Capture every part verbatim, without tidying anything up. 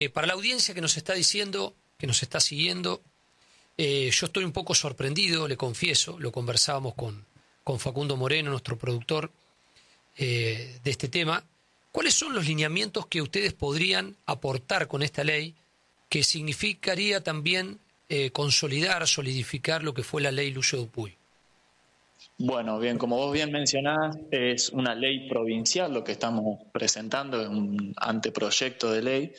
Eh, para la audiencia que nos está diciendo, que nos está siguiendo, eh, yo estoy un poco sorprendido, le confieso, lo conversábamos con, con Facundo Moreno, nuestro productor, eh, de este tema. ¿Cuáles son los lineamientos que ustedes podrían aportar con esta ley que significaría también eh, consolidar, solidificar lo que fue la ley Lucio Dupuy? Bueno, bien, como vos bien mencionás, es una ley provincial lo que estamos presentando, es un anteproyecto de ley,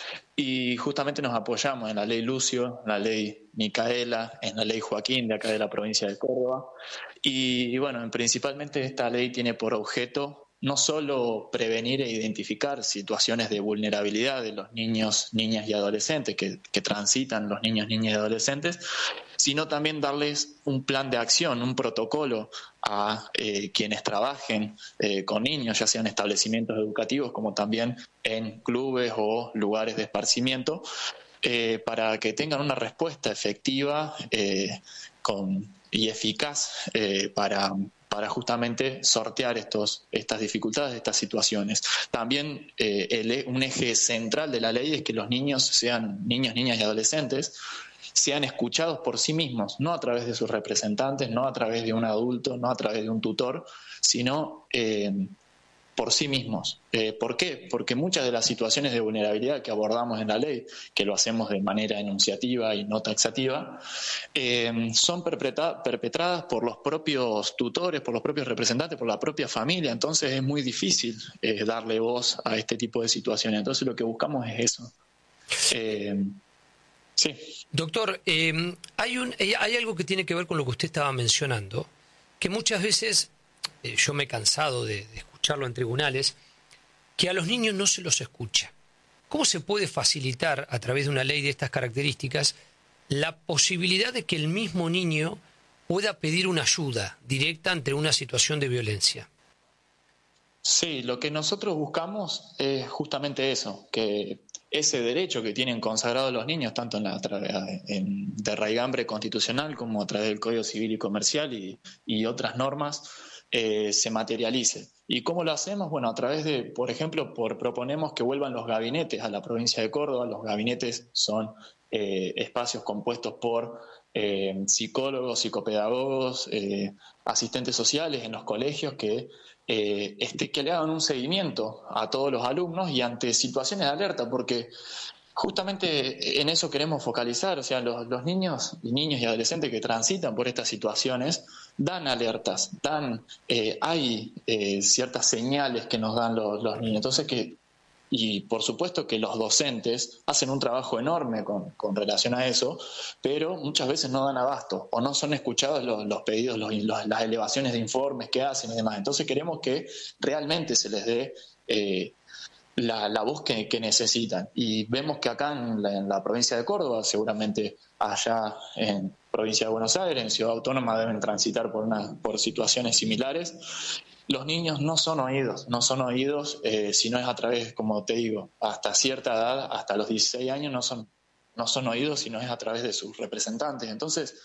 y justamente nos apoyamos en la ley Lucio, en la ley Micaela, en la ley Joaquín de acá de la provincia de Córdoba, y, y bueno, principalmente esta ley tiene por objeto no solo prevenir e identificar situaciones de vulnerabilidad de los niños, niñas y adolescentes que, que transitan los niños, niñas y adolescentes, sino también darles un plan de acción, un protocolo a eh, quienes trabajen eh, con niños, ya sean establecimientos educativos como también en clubes o lugares de esparcimiento, eh, para que tengan una respuesta efectiva eh, con, y eficaz eh, para... para justamente sortear estos, estas dificultades, estas situaciones. También eh, el, un eje central de la ley es que los niños, sean niños, niñas y adolescentes, sean escuchados por sí mismos, no a través de sus representantes, no a través de un adulto, no a través de un tutor, sino eh, por sí mismos. Eh, ¿Por qué? Porque muchas de las situaciones de vulnerabilidad que abordamos en la ley, que lo hacemos de manera enunciativa y no taxativa, eh, son perpetra- perpetradas por los propios tutores, por los propios representantes, por la propia familia. Entonces es muy difícil eh, darle voz a este tipo de situaciones. Entonces lo que buscamos es eso. Eh, sí. Doctor, eh, hay, un, hay algo que tiene que ver con lo que usted estaba mencionando, que muchas veces, eh, yo me he cansado de, de escucharlo en tribunales, que a los niños no se los escucha. ¿Cómo se puede facilitar a través de una ley de estas características la posibilidad de que el mismo niño pueda pedir una ayuda directa ante una situación de violencia? Sí, lo que nosotros buscamos es justamente eso, que ese derecho que tienen consagrado los niños, tanto en la en, de raigambre constitucional como a través del Código Civil y Comercial y, y otras normas, eh, se materialice. ¿Y cómo lo hacemos? Bueno, a través de, por ejemplo, por proponemos que vuelvan los gabinetes a la provincia de Córdoba. Los gabinetes son eh, espacios compuestos por eh, psicólogos, psicopedagogos, eh, asistentes sociales en los colegios que Eh, este, que le hagan un seguimiento a todos los alumnos y ante situaciones de alerta, porque justamente en eso queremos focalizar. O sea, los, los niños y niños y adolescentes que transitan por estas situaciones dan alertas, dan, eh, hay eh, ciertas señales que nos dan los, los niños. Entonces que Y por supuesto que los docentes hacen un trabajo enorme con, con relación a eso, pero muchas veces no dan abasto o no son escuchados los, los pedidos, los, los, las elevaciones de informes que hacen y demás. Entonces queremos que realmente se les dé eh, la, la voz que, que necesitan. Y vemos que acá en la, en la provincia de Córdoba, seguramente allá en provincia de Buenos Aires, en Ciudad Autónoma, deben transitar por, una, por situaciones similares. Los niños no son oídos, no son oídos eh, si no es a través, como te digo, hasta cierta edad, hasta los dieciséis años no son, no son oídos si no es a través de sus representantes. Entonces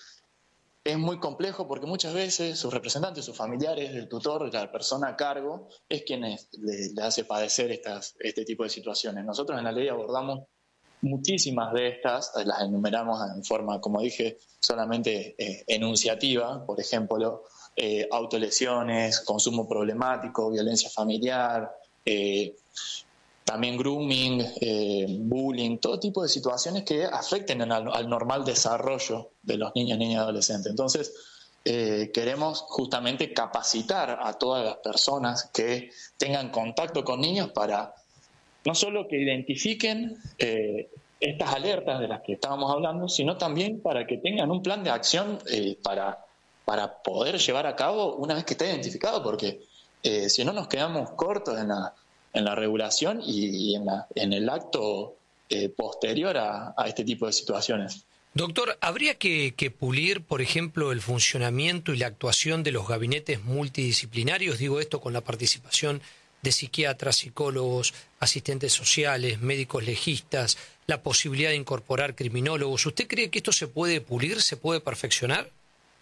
es muy complejo porque muchas veces sus representantes, sus familiares, el tutor, la persona a cargo, es quien es, le, le hace padecer estas, este tipo de situaciones. Nosotros en la ley abordamos muchísimas de estas, las enumeramos en forma, como dije, solamente eh, enunciativa, por ejemplo, Eh, autolesiones, consumo problemático, violencia familiar, eh, también grooming, eh, bullying, todo tipo de situaciones que afecten al, al normal desarrollo de los niños, niñas y adolescentes. Entonces, eh, queremos justamente capacitar a todas las personas que tengan contacto con niños para no solo que identifiquen eh, estas alertas de las que estábamos hablando, sino también para que tengan un plan de acción eh, para para poder llevar a cabo una vez que esté identificado, porque eh, si no nos quedamos cortos en la, en la regulación y, y en, la, en el acto eh, posterior a, a este tipo de situaciones. Doctor, ¿habría que, que pulir, por ejemplo, el funcionamiento y la actuación de los gabinetes multidisciplinarios? Digo esto con la participación de psiquiatras, psicólogos, asistentes sociales, médicos legistas, la posibilidad de incorporar criminólogos. ¿Usted cree que esto se puede pulir, se puede perfeccionar?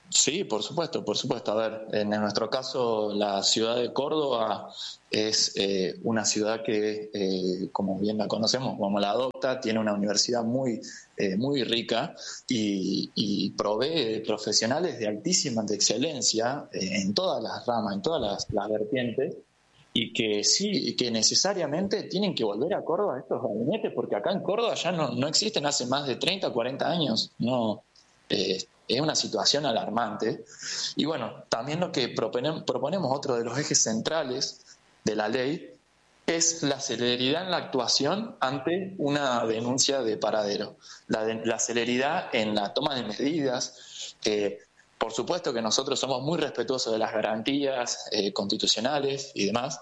Sí, por supuesto, por supuesto. A ver, en nuestro caso, la ciudad de Córdoba es eh, una ciudad que, eh, como bien la conocemos, como la adopta, tiene una universidad muy, eh, muy rica y, y provee profesionales de altísima de excelencia eh, en todas las ramas, en todas las, las vertientes, y que sí, que necesariamente tienen que volver a Córdoba estos gabinetes, porque acá en Córdoba ya no, no existen hace más de treinta, cuarenta años, no. Eh, es una situación alarmante. Y bueno, también lo que proponemos, proponemos otro de los ejes centrales de la ley es la celeridad en la actuación ante una denuncia de paradero, la, de, la celeridad en la toma de medidas. Eh, por supuesto que nosotros somos muy respetuosos de las garantías eh, constitucionales y demás,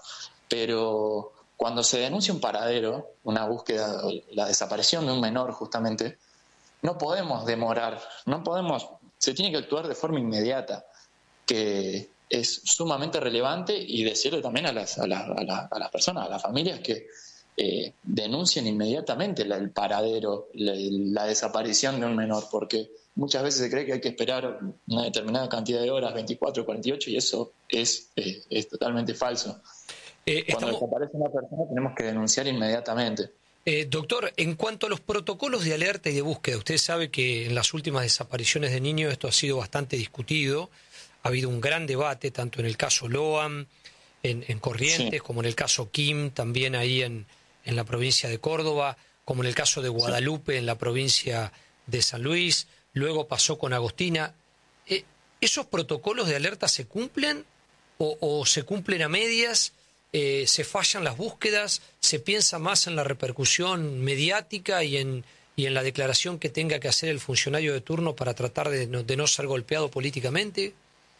pero cuando se denuncia un paradero, una búsqueda, la desaparición de un menor justamente, no podemos demorar, no podemos, se tiene que actuar de forma inmediata, que es sumamente relevante, y decirle también a las, a las, a las, a las personas, a las familias, que eh, denuncien inmediatamente la, el paradero, la, la desaparición de un menor, porque muchas veces se cree que hay que esperar una determinada cantidad de horas, veinticuatro, cuarenta y ocho, y eso es, eh, es totalmente falso. Eh, Cuando estamos... desaparece una persona tenemos que denunciar inmediatamente. Eh, doctor, en cuanto a los protocolos de alerta y de búsqueda, usted sabe que en las últimas desapariciones de niños esto ha sido bastante discutido, ha habido un gran debate tanto en el caso Loam, en, en Corrientes, sí, como en el caso Kim, también ahí en, en la provincia de Córdoba, como en el caso de Guadalupe, sí, en la provincia de San Luis, luego pasó con Agostina. Eh, ¿Esos protocolos de alerta se cumplen o, o se cumplen a medias? Eh, ¿Se fallan las búsquedas? ¿Se piensa más en la repercusión mediática y en, y en la declaración que tenga que hacer el funcionario de turno para tratar de no, de no ser golpeado políticamente?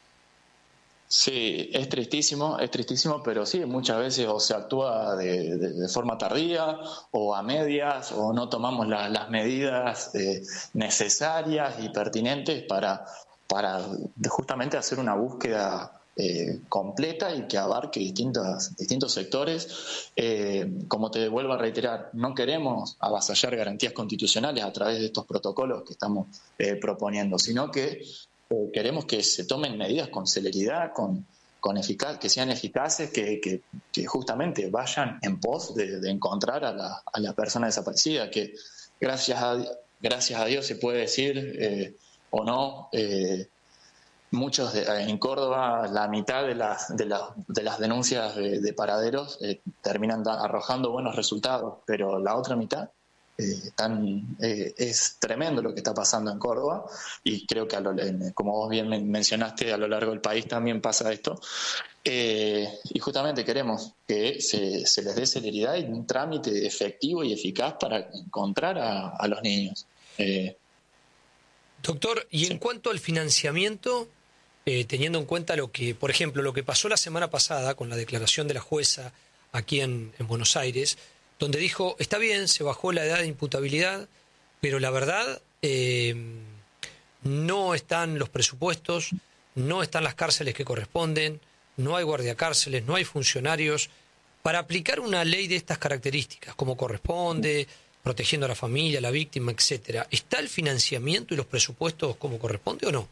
Sí, es tristísimo, es tristísimo, pero sí, muchas veces o se actúa de, de, de forma tardía o a medias, o no tomamos la, las medidas eh, necesarias y pertinentes para, para justamente hacer una búsqueda Eh, completa y que abarque distintos, distintos sectores. Eh, como te vuelvo a reiterar, no queremos avasallar garantías constitucionales a través de estos protocolos que estamos eh, proponiendo, sino que eh, queremos que se tomen medidas con celeridad, con, con eficaz, que sean eficaces, que, que, que justamente vayan en pos de, de encontrar a la, a la persona desaparecida, que gracias a, gracias a Dios se puede decir eh, o no, eh, muchos de, en Córdoba, la mitad de las, de las, de las denuncias de, de paraderos eh, terminan da, arrojando buenos resultados, pero la otra mitad eh, tan, eh, es tremendo lo que está pasando en Córdoba, y creo que, a lo, como vos bien mencionaste, a lo largo del país también pasa esto. Eh, y justamente queremos que se, se les dé celeridad y un trámite efectivo y eficaz para encontrar a, a los niños. Eh, Doctor, y sí. En cuanto al financiamiento, Eh, teniendo en cuenta lo que, por ejemplo, lo que pasó la semana pasada con la declaración de la jueza aquí en, en Buenos Aires, donde dijo, está bien, se bajó la edad de imputabilidad, pero la verdad eh, no están los presupuestos, no están las cárceles que corresponden, no hay guardiacárceles, no hay funcionarios para aplicar una ley de estas características, como corresponde, protegiendo a la familia, a la víctima, etcétera. ¿Está el financiamiento y los presupuestos como corresponde o no?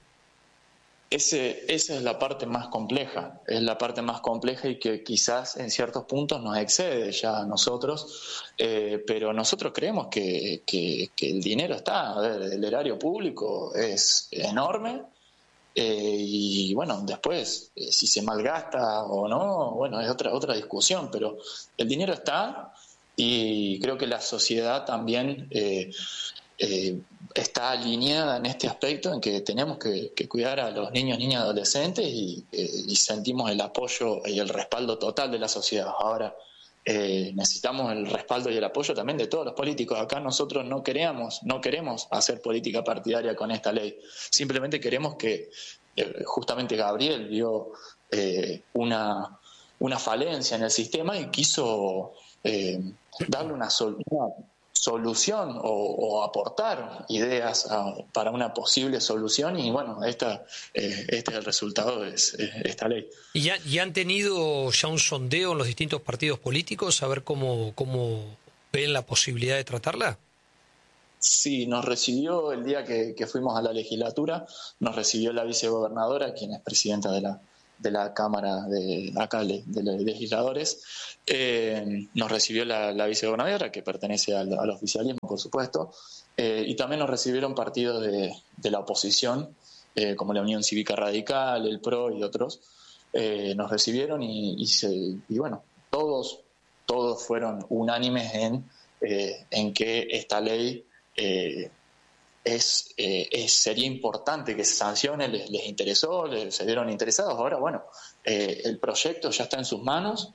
Ese, esa es la parte más compleja, es la parte más compleja y que quizás en ciertos puntos nos excede ya a nosotros, eh, pero nosotros creemos que, que, que el dinero está. A ver, el erario público es enorme, eh, y bueno, después eh, si se malgasta o no, bueno, es otra, otra discusión, pero el dinero está, y creo que la sociedad también eh, eh, está alineada en este aspecto, en que tenemos que, que cuidar a los niños, niñas, adolescentes, y, eh, y sentimos el apoyo y el respaldo total de la sociedad. Ahora eh, necesitamos el respaldo y el apoyo también de todos los políticos. Acá nosotros no queremos, no queremos hacer política partidaria con esta ley, simplemente queremos que eh, justamente Gabriel vio eh, una, una falencia en el sistema y quiso eh, darle una solución solución o, o aportar ideas a, para una posible solución, y bueno, esta, eh, este es el resultado de es, esta ley. ¿Y, ya, ¿Y han tenido ya un sondeo en los distintos partidos políticos a ver cómo, cómo ven la posibilidad de tratarla? Sí, nos recibió el día que, que fuimos a la legislatura, nos recibió la vicegobernadora, quien es presidenta de la, de la Cámara de acá de, de legisladores, eh, nos recibió la, la vicegobernadora, que pertenece al, al oficialismo, por supuesto, eh, y también nos recibieron partidos de, de la oposición, eh, como la Unión Cívica Radical, el P R O y otros, eh, nos recibieron y, y, se, y bueno, todos, todos fueron unánimes en, eh, en que esta ley Eh, es, eh, es sería importante que se sancione, les, les interesó, les, se vieron interesados. Ahora, bueno, eh, el proyecto ya está en sus manos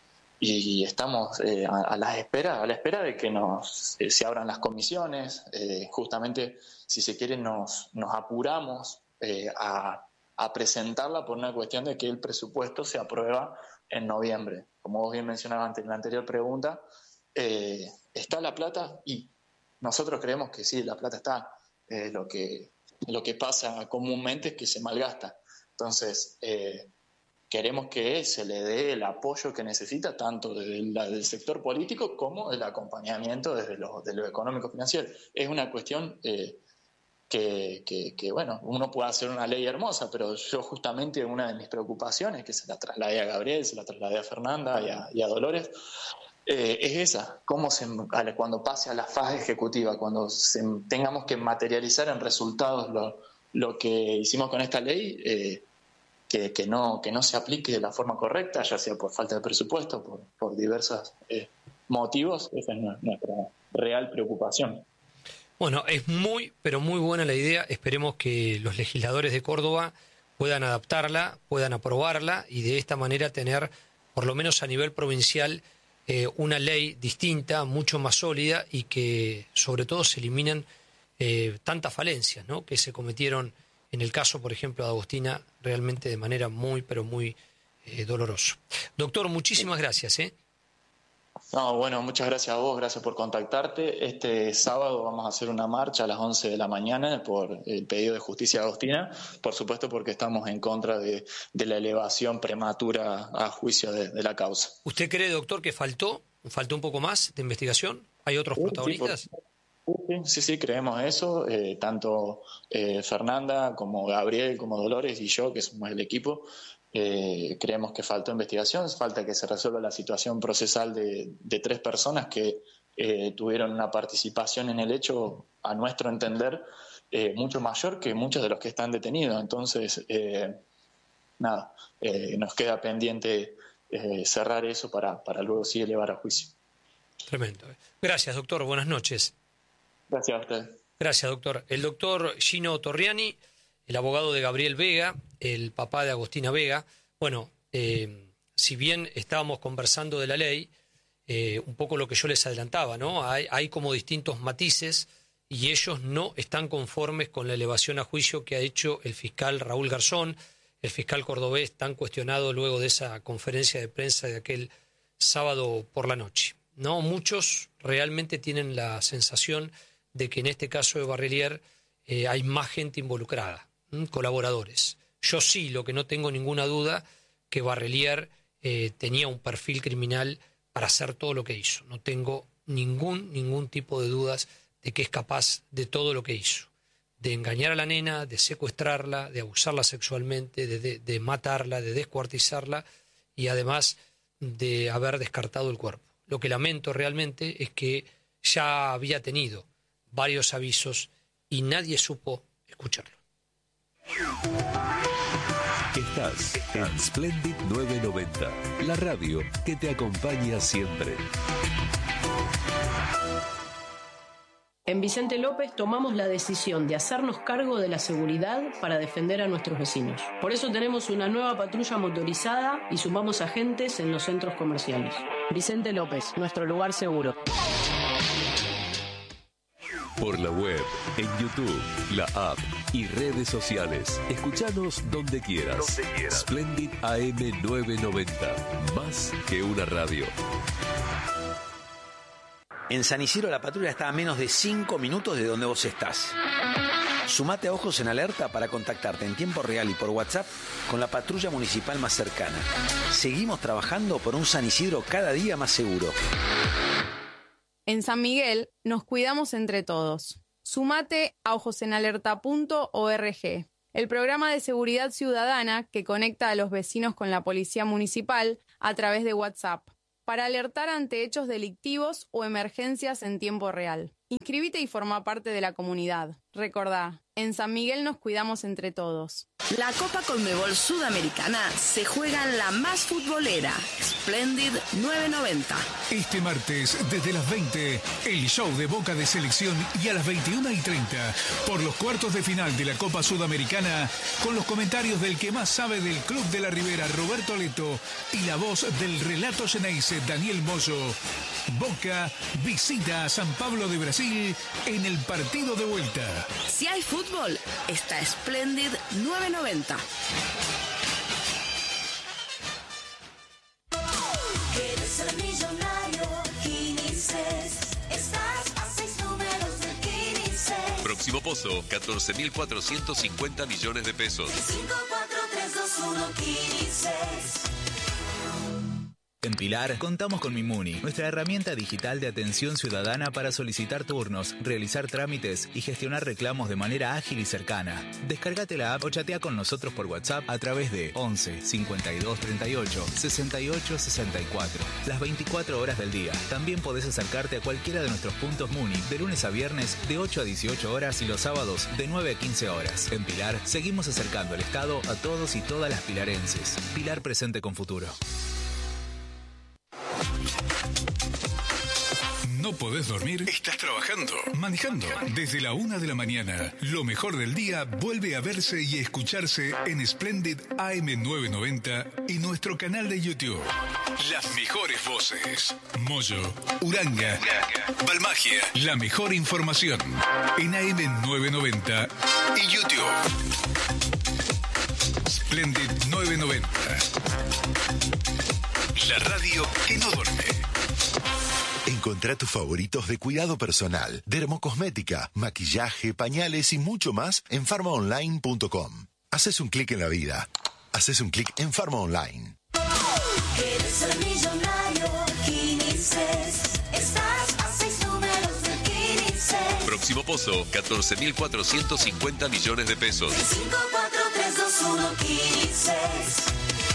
y estamos eh, a, a la espera, a la espera de que nos eh, se abran las comisiones. Eh, justamente, si se quiere, nos, nos apuramos eh, a, a presentarla por una cuestión de que el presupuesto se aprueba en noviembre. Como vos bien mencionabas en la anterior pregunta, eh, está la plata y nosotros creemos que sí, la plata está. Eh, lo que lo que pasa comúnmente es que se malgasta. Entonces, eh, queremos que se le dé el apoyo que necesita, tanto desde el del sector político como el acompañamiento desde lo, de lo económico-financiero. Es una cuestión eh, que, que, que, bueno, uno puede hacer una ley hermosa, pero yo justamente una de mis preocupaciones, que se la trasladé a Gabriel, se la trasladé a Fernanda y a, y a Dolores, Eh, es esa, cómo se, cuando pase a la fase ejecutiva, cuando se, tengamos que materializar en resultados lo, lo que hicimos con esta ley, eh, que, que, no, que no se aplique de la forma correcta, ya sea por falta de presupuesto, por, por diversos eh, motivos. Esa es nuestra real preocupación. Bueno, es muy, pero muy buena la idea. Esperemos que los legisladores de Córdoba puedan adaptarla, puedan aprobarla y de esta manera tener, por lo menos a nivel provincial, Eh, una ley distinta, mucho más sólida y que sobre todo se eliminen eh, tantas falencias, ¿no?, que se cometieron en el caso, por ejemplo, de Agostina, realmente de manera muy, pero muy eh, dolorosa. Doctor, muchísimas gracias. ¿eh? No, bueno, muchas gracias a vos, gracias por contactarte. Este sábado vamos a hacer una marcha a las once de la mañana por el pedido de justicia de Agostina, por supuesto porque estamos en contra de, de la elevación prematura a juicio de, de la causa. ¿Usted cree, doctor, que faltó, faltó un poco más de investigación? ¿Hay otros Sí, protagonistas? Sí, por... Sí, sí, creemos eso, eh, tanto eh, Fernanda como Gabriel, como Dolores y yo, que somos el equipo, eh, creemos que faltó investigación, falta que se resuelva la situación procesal de, de tres personas que eh, tuvieron una participación en el hecho, a nuestro entender, eh, mucho mayor que muchos de los que están detenidos. Entonces, eh, nada, eh, nos queda pendiente eh, cerrar eso para, para luego sí elevar a juicio. Tremendo. Gracias, doctor. Buenas noches. Gracias a usted. Gracias, doctor. El doctor Gino Torriani, el abogado de Gabriel Vega, el papá de Agostina Vega. Bueno, eh, si bien estábamos conversando de la ley, eh, un poco lo que yo les adelantaba, ¿no? Hay, hay como distintos matices y ellos no están conformes con la elevación a juicio que ha hecho el fiscal Raúl Garzón, el fiscal cordobés, tan cuestionado luego de esa conferencia de prensa de aquel sábado por la noche. No, muchos realmente tienen la sensación de que en este caso de Barrelier eh, hay más gente involucrada, ¿m? colaboradores. Yo sí, lo que no tengo ninguna duda, que Barrelier eh, tenía un perfil criminal para hacer todo lo que hizo. No tengo ningún, ningún tipo de dudas de que es capaz de todo lo que hizo. De engañar a la nena, de secuestrarla, de abusarla sexualmente, de, de, de matarla, de descuartizarla y además de haber descartado el cuerpo. Lo que lamento realmente es que ya había tenido varios avisos y nadie supo escucharlo. Estás en Splendid novecientos noventa, la radio que te acompaña siempre. En Vicente López tomamos la decisión de hacernos cargo de la seguridad para defender a nuestros vecinos. Por eso tenemos una nueva patrulla motorizada y sumamos agentes en los centros comerciales. Vicente López, nuestro lugar seguro. Por la web, en YouTube, la app y redes sociales. Escuchanos donde quieras. Donde quieras. Splendid A M novecientos noventa. Más que una radio. En San Isidro la patrulla está a menos de cinco minutos de donde vos estás. Sumate a Ojos en Alerta para contactarte en tiempo real y por WhatsApp con la patrulla municipal más cercana. Seguimos trabajando por un San Isidro cada día más seguro. En San Miguel nos cuidamos entre todos. Sumate a ojos en alerta punto org, el programa de seguridad ciudadana que conecta a los vecinos con la policía municipal a través de WhatsApp, para alertar ante hechos delictivos o emergencias en tiempo real. Inscribite y forma parte de la comunidad. Recordá, en San Miguel nos cuidamos entre todos. La Copa Conmebol Sudamericana se juega en la más futbolera, Splendid novecientos noventa. Este martes, desde las veinte, el show de Boca de Selección y a las veintiuna y treinta, por los cuartos de final de la Copa Sudamericana, con los comentarios del que más sabe del Club de la Ribera, Roberto Leto, y la voz del relato Xeneize, Daniel Moyo. Boca visita a San Pablo de Brasil en el partido de vuelta. Si hay fútbol, está Splendid novecientos noventa. ¿Quieres ser millonario? Quinices. Estás a seis números de Quinices. Próximo pozo, catorce mil cuatrocientos cincuenta millones de pesos. cinco, cuatro, tres, dos, uno, Quinices. En Pilar, contamos con Mimuni, nuestra herramienta digital de atención ciudadana para solicitar turnos, realizar trámites y gestionar reclamos de manera ágil y cercana. Descárgate la app o chatea con nosotros por WhatsApp a través de once, cincuenta y dos, treinta y ocho, sesenta y ocho, sesenta y cuatro. Las veinticuatro horas del día. También podés acercarte a cualquiera de nuestros puntos Muni, de lunes a viernes de ocho a dieciocho horas y los sábados de nueve a quince horas. En Pilar, seguimos acercando el Estado a todos y todas las pilarenses. Pilar presente con futuro. ¿No podés dormir? ¿Estás trabajando? ¿Manejando? Desde la una de la mañana, lo mejor del día vuelve a verse y escucharse en Splendid A M novecientos noventa y nuestro canal de YouTube. Las mejores voces. Moyo, Uranga, Balmagia. La mejor información en A M novecientos noventa y YouTube. Splendid novecientos noventa. La radio que no duerme. Encontrá tus favoritos de cuidado personal, dermocosmética, maquillaje, pañales y mucho más en farma online punto com. Haces un clic en la vida. Haces un clic en Farma Online. ¿Quieres ser millonario? Quinices. Estás a seis números de Quinices. Próximo pozo, catorce mil cuatrocientos cincuenta millones de pesos. cinco, cuatro, tres, dos, uno, Quinices.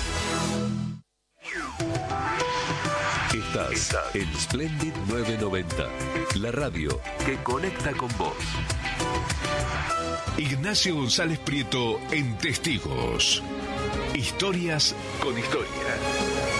Estás en Splendid novecientos noventa, la radio que conecta con vos. Ignacio González Prieto en Testigos. Historias con historia.